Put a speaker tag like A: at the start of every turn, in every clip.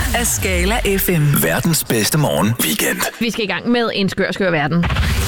A: af Skala FM.
B: Verdens bedste morgen weekend.
C: Vi skal i gang med en skør verden.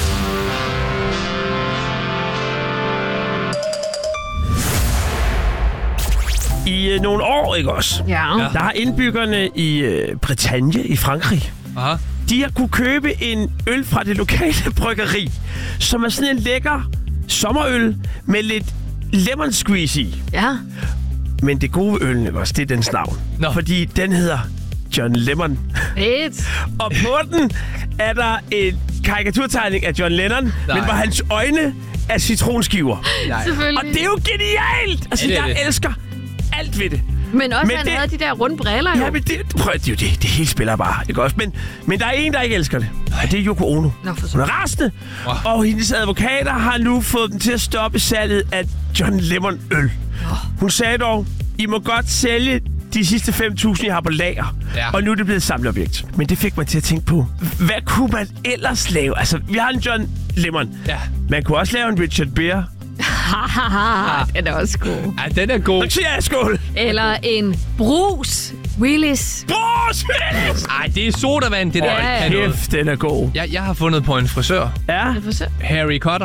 D: I nogle år, ikke også?
C: Ja.
D: Der har indbyggerne i Bretagne i Frankrig.
E: Aha.
D: De har kunne købe en øl fra det lokale bryggeri, som er sådan en lækker sommerøl med lidt lemon squeeze i.
C: Ja.
D: Men det gode øl, ikke også, det er dens navn.
E: Nå.
D: Fordi den hedder John Lemon.
C: Fedt.
D: Og på den er der en karikaturtegning af John Lennon, men hvor hans øjne er citronskiver.
C: Selvfølgelig.
D: Og det er jo genialt! Altså,
E: Ja, det er
D: jeg
E: det.
D: elsker alt ved det.
C: Men også,
D: Men
C: han
D: det-
C: havde de der runde briller jo.
D: Ja, men prøv, det er jo det hele spiller bare, ikke også? Men der er en, der ikke elsker det, og det er Yoko Ono.
C: Nå, for
D: Hun er rasende, og hendes advokater har nu fået dem til at stoppe salget af John Lemon øl. Hun sagde dog, I må godt sælge de sidste 5.000, jeg har på lager.
E: Ja.
D: Og nu er det blevet et samleobjekt. Men det fik mig til at tænke på, hvad kunne man ellers lave? Altså, vi har en John Lemon.
E: Ja.
D: Man kunne også lave en Richard Beer.
C: Den er også god.
E: Ja, den er god.
D: Så siger jeg skål.
C: Eller en Bruce Willis.
D: Bruce Willis!
E: Ej, det er sodavand, det der.
C: Ja, ja.
E: Kan noget.
D: Kæft, den er god.
E: Jeg har fundet på en frisør.
D: Ja.
C: Jeg får se.
E: Harry Potter.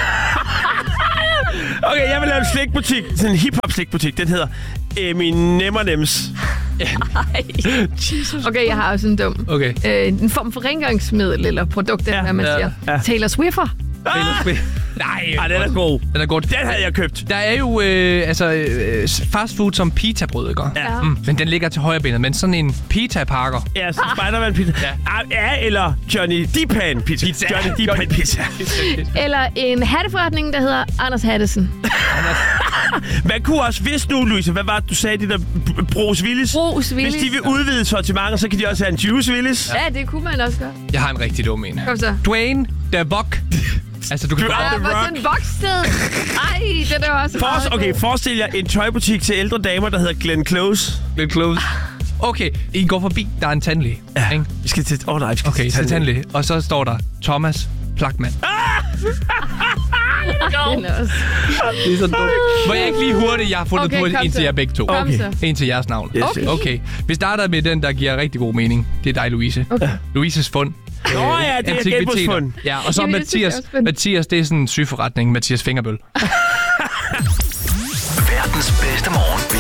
D: Okay, jeg vil lave en slikbutik. Sådan en hip-hop slikbutik. Den hedder Eminems.
C: Okay, jeg har også en dum.
E: Okay.
C: En form for rengøringsmiddel eller produkt, eller hvad man siger.
D: ja.
C: Taylor Swiffer.
E: Nej,
D: Ej, den er god.
E: Den er god.
D: Den havde jeg købt.
E: Der er jo fast food som pitabrød, ikke?
D: Ja.
E: Men den ligger til højre benet. Men sådan en pita-pakker.
D: Ja, Spider-Man pizza. Ja, eller Johnny Deepan pizza. Johnny Deepan pizza.
C: Eller en hatteforretning, der hedder Anders Hattesen.
D: Man kunne også, hvis nu, Louise, hvad var det, du sagde, de der Bruce Willis?
C: Bruce Willis.
D: Hvis de vil udvide sortimentet, så kan de også have en Juice Willis.
C: Ja, det kunne man også gøre.
E: Jeg har en rigtig dum en.
C: Kom så.
E: Dwayne The Rock. Altså, du kan få...
C: Ah, hvor sådan en voksted. Ej, det er også meget
D: Forestil jer en tøjbutik til ældre damer, der hedder Glenn Close.
E: Lidt close. Okay, I går forbi, der er en tandlæge.
D: Ja,
E: ikke?
D: vi skal til... nej, vi skal
E: Okay,
D: til
E: så tandlæge. Og så står der Thomas Plakman.
C: Den er også.
E: Det er så dumt. Må jeg ikke lige hurtigt, jeg har fundet
C: Okay,
E: på
C: kom
E: en til
C: så.
E: jer begge to.
C: Kom så.
E: En til jeres navn.
D: Yes,
C: Okay.
E: Okay, vi starter med den, der giver rigtig god mening. Det er dig, Louise.
C: Okay.
E: Louises fund.
D: Nå ja, det er
E: Antikviteter.
D: genbrugsfund.
E: Ja, og så
C: Jamen, det synes jeg
E: Mathias.
C: også er spændende.
E: Mathias, det er sådan en sygeforretning. Mathias Fingerbøl.
B: Verdens bedste morgen